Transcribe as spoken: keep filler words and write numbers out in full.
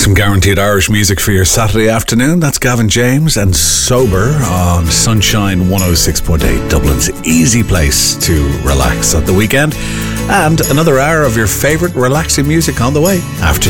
Some guaranteed Irish music for your Saturday afternoon. That's Gavin James and Sober on Sunshine one oh six point eight, Dublin's easy place to relax at the weekend. And another hour of your favourite relaxing music on the way after